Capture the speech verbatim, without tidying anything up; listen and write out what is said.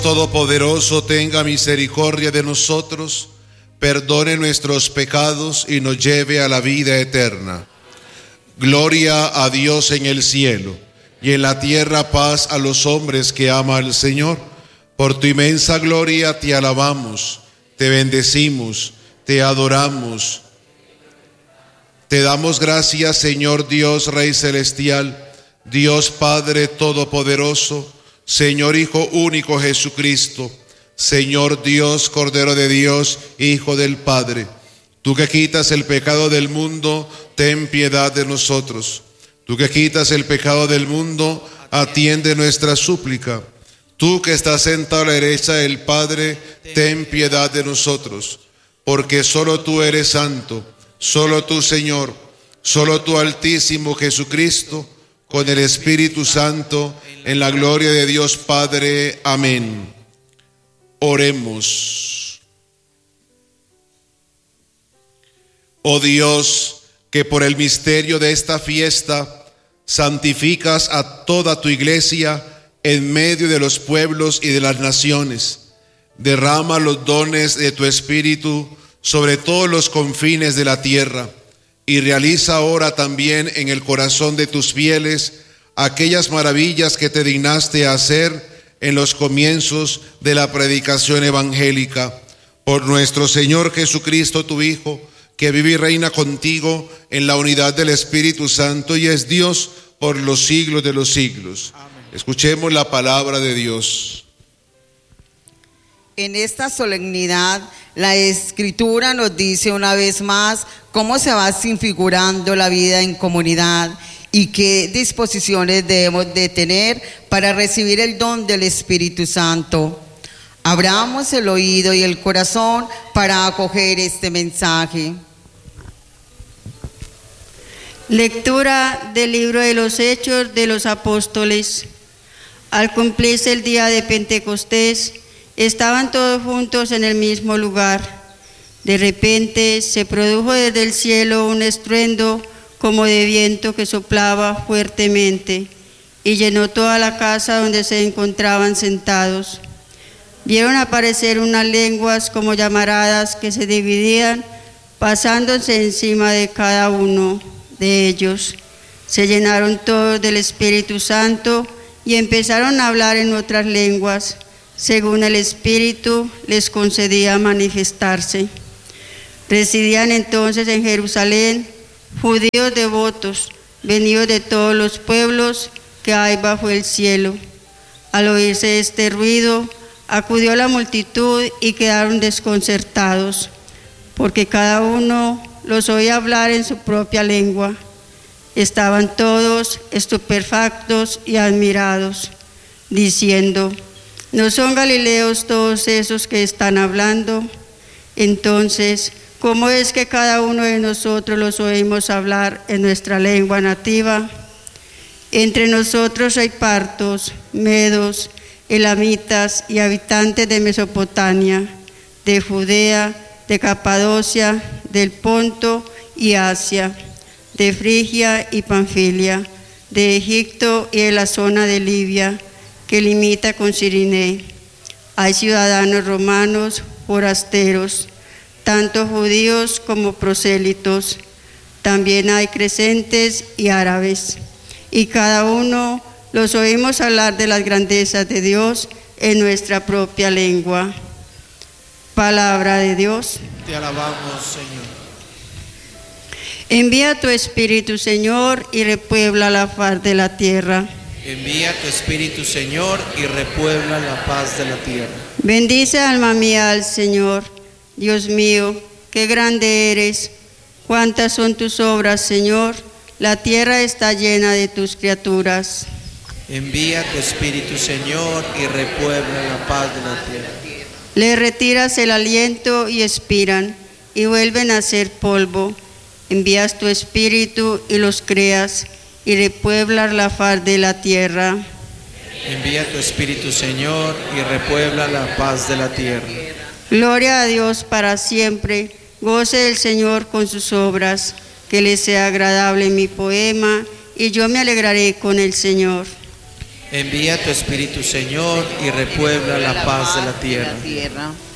Todopoderoso tenga misericordia de nosotros, perdone nuestros pecados y nos lleve a la vida eterna. Gloria a Dios en el cielo y en la tierra paz a los hombres que ama al Señor. Por tu inmensa gloria te alabamos, te bendecimos, te adoramos. Te damos gracias, Señor Dios, Rey celestial, Dios Padre todopoderoso, Señor Hijo único Jesucristo, Señor Dios, Cordero de Dios, Hijo del Padre. Tú que quitas el pecado del mundo, ten piedad de nosotros. Tú que quitas el pecado del mundo, atiende nuestra súplica. Tú que estás sentado a la derecha del Padre, ten piedad de nosotros. Porque solo tú eres santo, solo tú, Señor, solo tú, Altísimo Jesucristo, con el Espíritu Santo, en la gloria de Dios Padre. Amén. Oremos. Oh Dios, que por el misterio de esta fiesta santificas a toda tu iglesia en medio de los pueblos y de las naciones, derrama los dones de tu Espíritu sobre todos los confines de la tierra y realiza ahora también en el corazón de tus fieles aquellas maravillas que te dignaste a hacer en los comienzos de la predicación evangélica. Por nuestro Señor Jesucristo, tu Hijo, que vive y reina contigo en la unidad del Espíritu Santo y es Dios por los siglos de los siglos. Amén. Escuchemos la palabra de Dios. En esta solemnidad, la Escritura nos dice una vez más cómo se va configurando la vida en comunidad y qué disposiciones debemos de tener para recibir el don del Espíritu Santo. Abramos el oído y el corazón para acoger este mensaje. Lectura del libro de los Hechos de los Apóstoles. Al cumplirse el día de Pentecostés, estaban todos juntos en el mismo lugar. De repente se produjo desde el cielo un estruendo como de viento que soplaba fuertemente y llenó toda la casa donde se encontraban sentados. Vieron aparecer unas lenguas como llamaradas que se dividían, pasándose encima de cada uno de ellos. Se llenaron todos del Espíritu Santo y empezaron a hablar en otras lenguas, según el Espíritu les concedía manifestarse. Residían entonces en Jerusalén judíos devotos, venidos de todos los pueblos que hay bajo el cielo. Al oírse este ruido, acudió la multitud y quedaron desconcertados, porque cada uno los oía hablar en su propia lengua. Estaban todos estupefactos y admirados, diciendo: ¿no son galileos todos esos que están hablando? Entonces, ¿cómo es que cada uno de nosotros los oímos hablar en nuestra lengua nativa? Entre nosotros hay partos, medos, elamitas y habitantes de Mesopotamia, de Judea, de Capadocia, del Ponto y Asia, de Frigia y Panfilia, de Egipto y de la zona de Libia, que limita con Cirené. Hay ciudadanos romanos, forasteros, tanto judíos como prosélitos. También hay crecentes y árabes, y cada uno los oímos hablar de las grandezas de Dios en nuestra propia lengua. Palabra de Dios. Te alabamos, Señor. Envía tu Espíritu, Señor, y repuebla la faz de la tierra. Envía tu Espíritu, Señor, y repuebla la paz de la tierra. Bendice, alma mía, al Señor. Dios mío, qué grande eres. Cuántas son tus obras, Señor. La tierra está llena de tus criaturas. Envía tu Espíritu, Señor, y repuebla la paz de la tierra. Le retiras el aliento y expiran, y vuelven a ser polvo. Envías tu Espíritu y los creas, y repueblas la faz de la tierra. Envía tu Espíritu, Señor, y repuebla la paz de la tierra. Gloria a Dios para siempre. Goce el Señor con sus obras. Que le sea agradable mi poema, y yo me alegraré con el Señor. Envía tu Espíritu, Señor, y repuebla la paz de la tierra. tierra.